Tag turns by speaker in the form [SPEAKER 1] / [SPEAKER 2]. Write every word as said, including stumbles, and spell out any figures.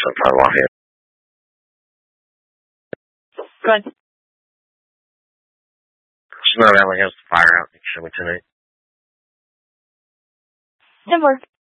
[SPEAKER 1] Sometime Lafayette.
[SPEAKER 2] Go ahead.
[SPEAKER 1] She's not having us fire out. Show me tonight.
[SPEAKER 2] ten four.